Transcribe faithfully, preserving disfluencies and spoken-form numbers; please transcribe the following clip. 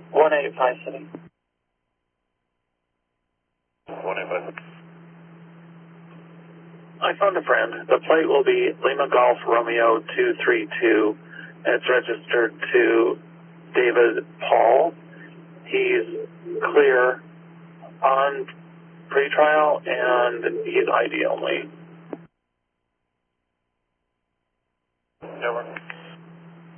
one eight five City. one eight five. I found a friend. The plate will be Lima Golf Romeo two three two, and it's registered to David Paul. He's clear on pretrial, and he's I D only. Over.